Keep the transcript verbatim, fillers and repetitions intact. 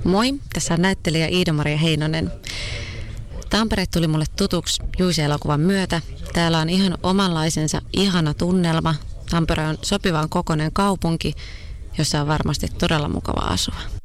Moi, tässä on näyttelijä Iida-Maria Heinonen. Tampere tuli mulle tutuksi Juice-elokuvan myötä. Täällä on ihan omanlaisensa ihana tunnelma. Tampere on sopivan kokoinen kaupunki, jossa on varmasti todella mukava asua.